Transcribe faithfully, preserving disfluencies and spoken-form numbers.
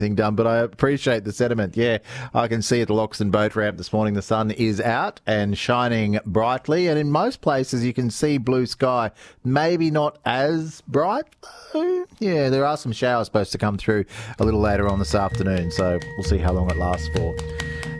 thing done, but I appreciate the sentiment. Yeah, I can see at the Loxton boat ramp this morning the sun is out and shining brightly, and in most places you can see blue sky. Maybe not as bright, though. Yeah, there are some showers supposed to come through a little later on this afternoon, so we'll see how long it lasts for.